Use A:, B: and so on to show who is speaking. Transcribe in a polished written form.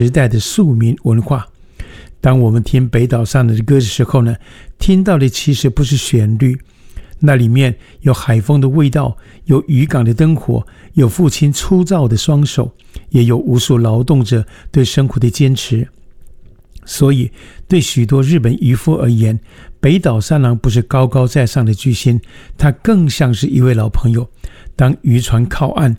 A: 时代的庶民文化。当我们听北岛上的歌的时候呢，听到的其实不是旋律，那里面有海风的味道，有渔港的灯火，有父亲粗糙的双手，也有无数劳动者对生活的坚持。所以对许多日本渔夫而言，北岛三郎不是高高在上的巨星，他更像是一位老朋友。当渔船靠岸，